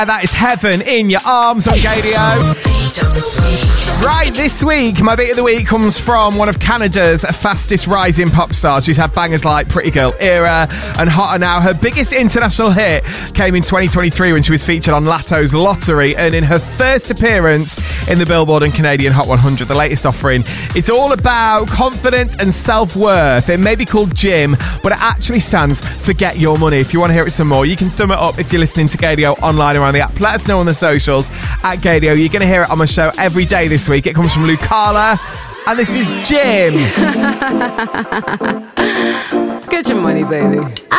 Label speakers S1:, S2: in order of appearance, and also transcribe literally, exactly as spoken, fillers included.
S1: That is Heaven in Your Arms on Gadio. Right, this week, my beat of the week comes from one of Canada's fastest rising pop stars. She's had bangers like Pretty Girl Era and Hotter Now. Her biggest international hit came in twenty twenty-three when she was featured on Latto's Lottery, earning her first appearance in the Billboard and Canadian Hot one hundred, the latest offering. It's all about confidence and self-worth. It may be called Gym, but it actually stands for Get Your Money. If you want to hear it some more, you can thumb it up if you're listening to Gadio online or on the app. Let us know on the socials at Gadio. You're going to hear it on my show every day this week. It comes from Lucala, and this is Gym.
S2: Get your money, baby.